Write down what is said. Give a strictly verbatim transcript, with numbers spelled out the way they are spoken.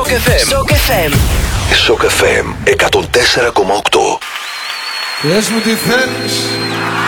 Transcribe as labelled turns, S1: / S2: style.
S1: Shock εφ εμ.
S2: Shock εφ εμ.
S3: Shock εφ εμ εκατόν τέσσερα κόμμα οκτώ.
S4: Πες μου τι θέλεις,